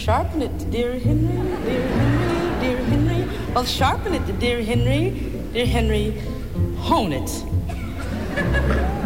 sharpen it, dear Henry, dear Henry, dear Henry. Well, sharpen it, dear Henry, hone it.